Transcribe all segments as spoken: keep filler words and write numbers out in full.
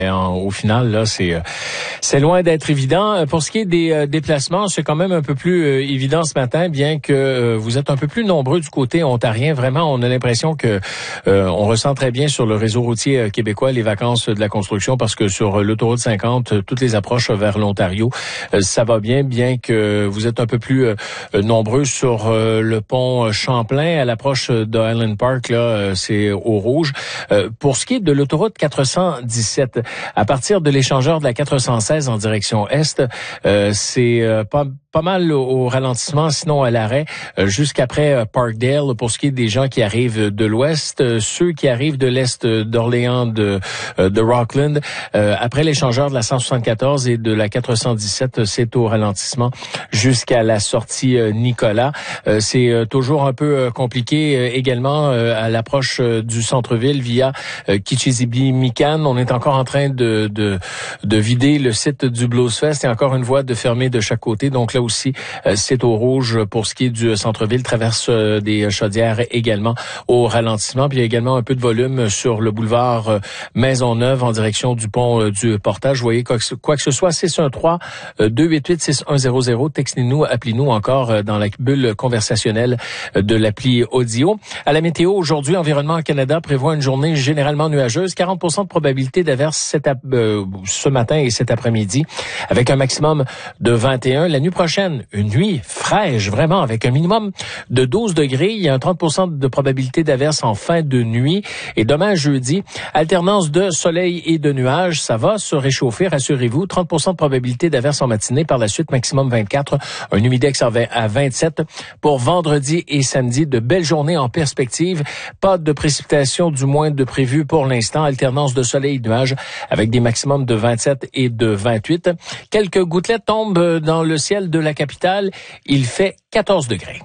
Et en, au final, là, c'est c'est loin d'être évident. Pour ce qui est des euh, déplacements, c'est quand même un peu plus euh, évident ce matin, bien que euh, vous êtes un peu plus nombreux du côté ontarien. Vraiment, on a l'impression que euh, on ressent très bien sur le réseau routier euh, québécois les vacances de la construction, parce que sur euh, l'autoroute cinquante, euh, toutes les approches vers l'Ontario, euh, ça va bien, bien que vous êtes un peu plus euh, nombreux sur euh, le pont Champlain à l'approche de Highland Park. Là, euh, c'est au rouge. Euh, pour ce qui est de l'autoroute quatre cent dix-sept, à partir de l'échangeur de la quatre cent seize en direction est, euh, c'est euh, pas pas mal au, au ralentissement, sinon à l'arrêt, euh, jusqu'après euh, Parkdale pour ce qui est des gens qui arrivent de l'ouest. Euh, ceux qui arrivent de l'est d'Orléans, de, euh, de Rockland, euh, après l'échangeur de la cent soixante-quatorze et de la quatre cent dix-sept, c'est au ralentissement jusqu'à la sortie euh, Nicolas. Euh, c'est euh, toujours un peu euh, compliqué euh, également euh, à l'approche euh, du centre-ville via euh, Kichisibi-Mikan. On est encore en train de, de, de vider le site du Blues Fest et encore une voie de fermée de chaque côté. Donc là aussi, euh, c'est au rouge pour ce qui est du centre-ville. Traverse euh, des Chaudières également au ralentissement. Puis il y a également un peu de volume sur le boulevard euh, Maisonneuve en direction du pont euh, du Portage. Vous voyez quoi que, quoi que ce soit, six un trois, deux huit huit, six un zéro zéro. Textez-nous, appelez-nous encore euh, dans la bulle conversationnelle euh, de l'appli audio. À la météo, aujourd'hui, Environnement Canada prévoit une journée généralement nuageuse. quarante pour cent de probabilité d'averse cet ap- euh, ce matin et cet après-midi, avec un maximum de vingt et un. La nuit prochaine, une nuit fraîche, vraiment, avec un minimum de douze degrés. Il y a un trente pour cent de probabilité d'averse en fin de nuit. Et demain, jeudi, alternance de soleil et de nuages. Ça va se réchauffer, rassurez-vous. trente pour cent de probabilité d'averse en matinée. Par la suite, maximum vingt-quatre. Un humidex à vingt-sept. Pour vendredi et samedi, de belles journées en perspective. Pas de précipitations, du moins de prévues pour l'instant. Alternance de soleil et de nuages avec des maximums de vingt-sept et de vingt-huit. Quelques gouttelettes tombent dans le ciel de la capitale. Il fait quatorze degrés.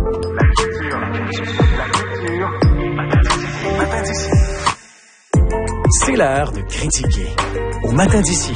C'est l'heure de critiquer au matin d'ici.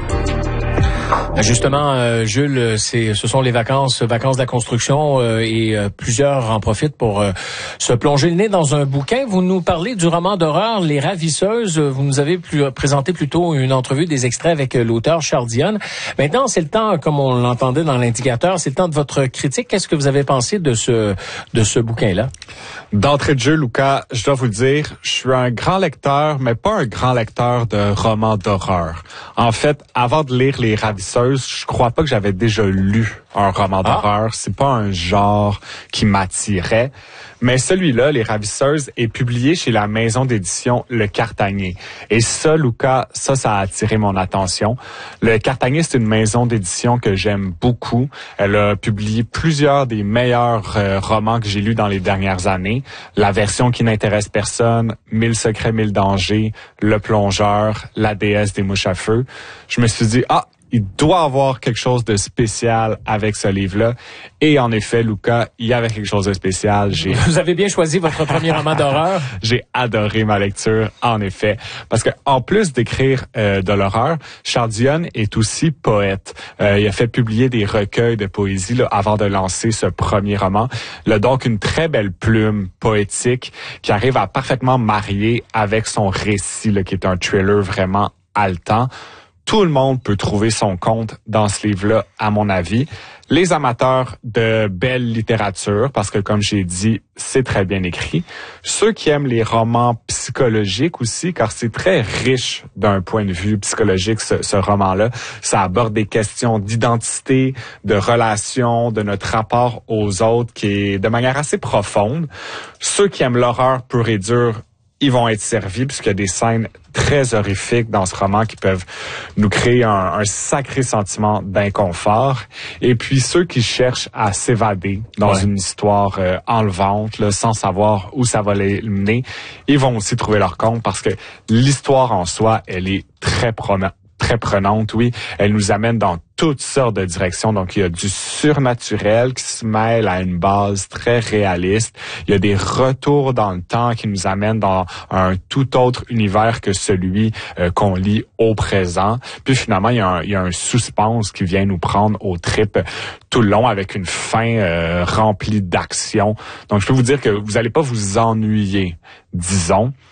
Justement, euh, Jules, c'est, ce sont les vacances, vacances de la construction euh, et euh, plusieurs en profitent pour euh, se plonger le nez dans un bouquin. Vous nous parlez du roman d'horreur Les Ravisseuses. Vous nous avez plus, présenté plutôt une entrevue, des extraits avec euh, l'auteur Charles Dionne. Maintenant, c'est le temps, comme on l'entendait dans l'indicateur, c'est le temps de votre critique. Qu'est-ce que vous avez pensé de ce de ce bouquin-là? D'entrée de jeu, Lucas, je dois vous le dire, je suis un grand lecteur, mais pas un grand lecteur de romans d'horreur. En fait, avant de lire Les Ravisseuses, je crois pas que j'avais déjà lu un roman d'horreur. Ah. C'est pas un genre qui m'attirait. Mais celui-là, Les Ravisseuses, est publié chez la maison d'édition Le Cartagnier. Et ça, Lucas, ça, ça a attiré mon attention. Le Cartagnier, c'est une maison d'édition que j'aime beaucoup. Elle a publié plusieurs des meilleurs euh, romans que j'ai lus dans les dernières années. La version qui n'intéresse personne, Mille secrets, mille dangers, Le plongeur, La déesse des mouches à feu. Je me suis dit, ah, il doit avoir quelque chose de spécial avec ce livre-là. Et en effet, Lucas, il y avait quelque chose de spécial. J'ai... Vous avez bien choisi votre premier roman d'horreur. J'ai adoré ma lecture, en effet. Parce que en plus d'écrire euh, de l'horreur, Charles Dionne est aussi poète. Euh, il a fait publier des recueils de poésie là, avant de lancer ce premier roman. Il a donc une très belle plume poétique qui arrive à parfaitement marier avec son récit, là, qui est un thriller vraiment haletant. Tout le monde peut trouver son compte dans ce livre-là, à mon avis. Les amateurs de belle littérature, parce que comme j'ai dit, c'est très bien écrit. Ceux qui aiment les romans psychologiques aussi, car c'est très riche d'un point de vue psychologique, ce, ce roman-là. Ça aborde des questions d'identité, de relations, de notre rapport aux autres, qui est de manière assez profonde. Ceux qui aiment l'horreur pure et dure, ils vont être servis puisqu'il y a des scènes très horrifiques dans ce roman qui peuvent nous créer un, un sacré sentiment d'inconfort. Et puis ceux qui cherchent à s'évader dans ouais. une histoire euh, enlevante, là, sans savoir où ça va les mener, ils vont aussi trouver leur compte parce que l'histoire en soi, elle est très prenante. Très prenante, oui. Elle nous amène dans toutes sortes de directions. Donc, il y a du surnaturel qui se mêle à une base très réaliste. Il y a des retours dans le temps qui nous amènent dans un tout autre univers que celui euh, qu'on lit au présent. Puis finalement, il y, a un, il y a un suspense qui vient nous prendre aux tripes tout le long avec une fin euh, remplie d'action. Donc, je peux vous dire que vous n'allez pas vous ennuyer, disons.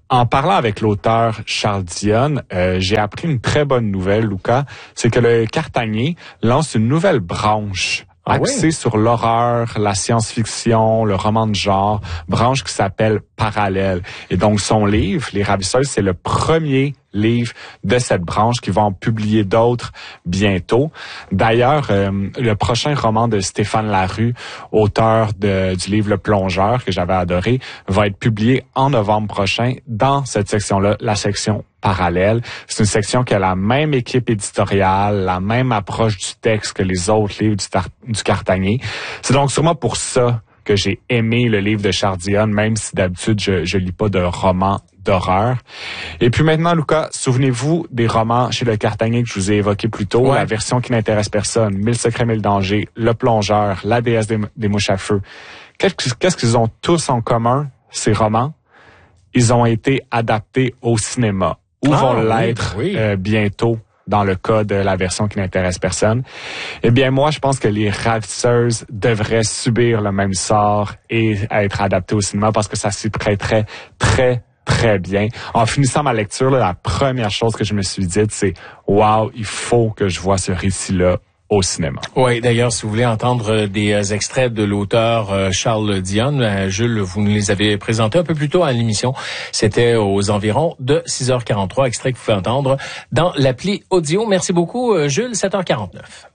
En parlant avec l'auteur Charles Dionne, euh, j'ai appris une très bonne nouvelle, Lucas. C'est que le Cartanier lance une nouvelle branche ah axée oui? sur l'horreur, la science-fiction, le roman de genre, branche qui s'appelle Parallèle. Et donc, son livre, Les Ravisseuses, c'est le premier livre de cette branche qui va en publier d'autres bientôt. D'ailleurs, euh, le prochain roman de Stéphane Larue, auteur de, du livre Le Plongeur, que j'avais adoré, va être publié en novembre prochain dans cette section-là, la section Parallèle. C'est une section qui a la même équipe éditoriale, la même approche du texte que les autres livres du, tar- du Cartanier. C'est donc sûrement pour ça que j'ai aimé le livre de Charles Dionne, même si d'habitude je, je lis pas de romans d'horreur. Et puis maintenant, Lucas, souvenez-vous des romans chez le Cartanier que je vous ai évoqués plus tôt, ouais. La version qui n'intéresse personne, Mille secrets, mille dangers, Le Plongeur, La déesse des, des mouches à feu. Qu'est-ce, qu'est-ce qu'ils ont tous en commun, ces romans? Ils ont été adaptés au cinéma, ou ah, vont l'être oui, oui. Euh, bientôt dans le cas de la version qui n'intéresse personne. Eh bien, moi, je pense que Les Ravisseuses devraient subir le même sort et être adaptés au cinéma parce que ça s'y prêterait très, très bien. En finissant ma lecture, là, la première chose que je me suis dite, c'est « Wow, il faut que je vois ce récit-là au cinéma. » Oui, d'ailleurs, si vous voulez entendre des extraits de l'auteur Charles Dionne, Jules, vous nous les avez présentés un peu plus tôt à l'émission. C'était aux environs de six heures quarante-trois, extrait que vous pouvez entendre dans l'appli audio. Merci beaucoup, Jules, sept heures quarante-neuf.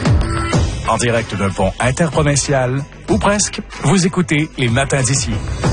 En direct d'un pont interprovincial, ou presque, vous écoutez Les Matins d'ici.